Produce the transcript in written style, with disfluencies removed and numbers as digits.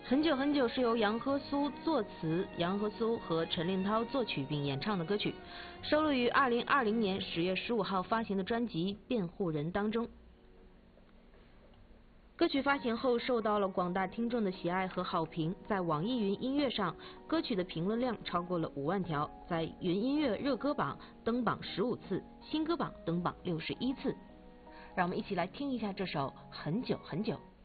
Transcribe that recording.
很久很久是由杨和苏作词，杨和苏和陈令涛作曲并演唱的歌曲，收录于2020年10月15号发行的专辑《辩护人》当中。歌曲发行后受到了广大听众的喜爱和好评，在网易云音乐上，歌曲的评论量超过了5万条，在云音乐热歌榜登榜15次，新歌榜登榜61次。让我们一起来听一下这首《很久很久》。